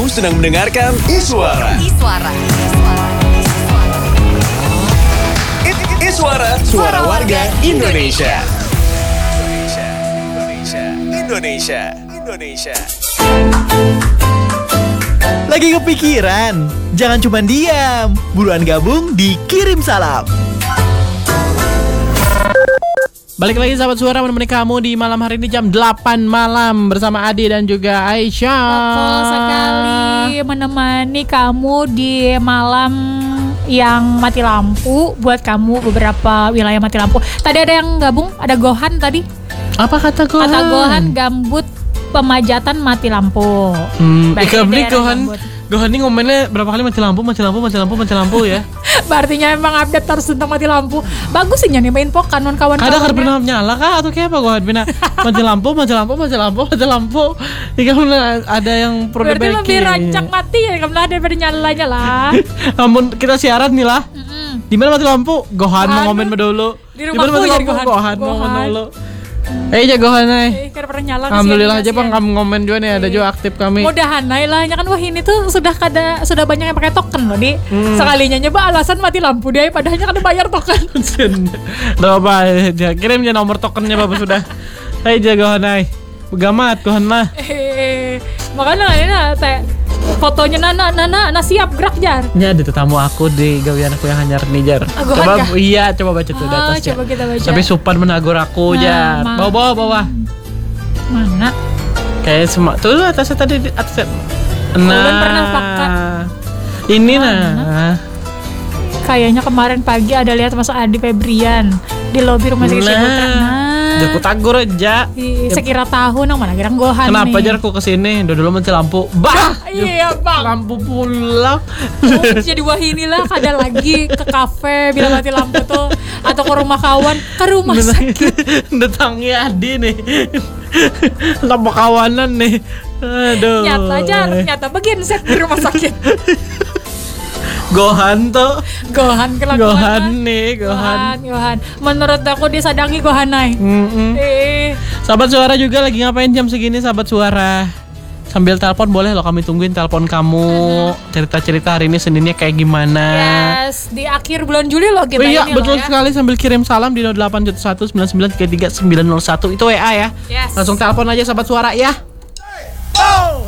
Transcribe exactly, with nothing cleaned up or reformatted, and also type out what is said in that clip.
sedang mendengarkan Iswara. Iswara. Iswara, suara warga Indonesia. Indonesia, Indonesia, Indonesia. Lagi kepikiran? Jangan cuma diam, buruan gabung di Kirim Salam. Balik lagi sahabat suara menemani kamu di malam hari ini jam delapan malam bersama Adi dan juga Aisyah. Betul sekali, menemani kamu di malam yang mati lampu. Buat kamu beberapa wilayah mati lampu. Tadi ada yang gabung, ada Gohan tadi. Apa kata Gohan? Kata Gohan, gambut pemajatan mati lampu. Hmm, Berarti Ika beli daerah Gohan. gambut. Gohan ini ngomennya berapa kali mati lampu, mati lampu, mati lampu, mati lampu ya. Artinya emang update terus tentang mati lampu. Bagus sih nih main pokan kawan-kawan. Kadang kan pernah nyala kah atau kayak apa Gohan? Bina mati lampu, mati lampu, mati lampu, mati lampu. Ini kan ada yang perlu Berarti diperbaiki. lebih rancak mati ya kalau daripada nyala-nyala lah. Namun kita siaran nih lah. Di mana mati lampu? Gohan mau ngomen dulu. Di Di mana rumahku mati jadi lampu? Gohan. Gohan mau Gohan. ngomen dulu. Eh ja Gohan ay. Eh, karena pernah nyala. Alhamdulillah aja kasihan, Bang kasihan. kamu ngomen juga nih ada juga aktif kami. Mudahan lah ya kan wah ini tuh sudah kada sudah banyak yang pakai token loh di Hmm. sekalinya nyoba alasan mati lampu dia padahal kada bayar token. Udah apa ya, kirim aja nomor tokennya Bapak sudah. Hai ja Gohan ay. Begamat Gohan mah. eh makanya ini nah, teh fotonya Nana Nana nah siap gerak jar. Ya ada tamu aku di gawean aku yang hanyar nih jar. Ah, Gohan Coba kah? iya coba baca tuh di Ah, atas ya. coba kita baca. Tapi Supan menagor aku Nah, jar. ma- Bawa bawa bawa. Mana? Kayak semua tuh atasnya tadi di atasnya. Ulun pernah pakai. Ini Mana? nah. Kayaknya kemarin pagi ada lihat Mas Adi Febrian di lobi rumah sakit Ciputra. Nah. Aku tagor aja. Ih, sekira tahun yang mana kira Gohan Kenapa nih. jar aku kesini? Udah dulu mati lampu. Bah. Iya bang. Lampu pulang. Oh, jadi wahini lah kada lagi ke kafe bila mati lampu tuh atau ke rumah kawan ke rumah sakit. Datangnya Adi nih. Tambah kawanan nih. Aduh. Nyata aja nyata bagian set di rumah sakit. Gohan tuh. Gohan kelakuan Gohan mah. nih, Gohan. Gohan Gohan menurut aku disadangi Gohanai. Mm-mm. Eh Sahabat suara juga lagi ngapain jam segini sahabat suara? Sambil telepon boleh loh, kami tungguin telepon kamu. Cerita-cerita hari ini Seninnya kayak gimana? yes di akhir bulan Juli loh kita Oh iya ini betul loh ya. sekali, sambil kirim salam di nol delapan satu satu sembilan sembilan tiga tiga sembilan nol satu itu W A ya. Yes. Langsung telepon aja sahabat suara ya. Oh.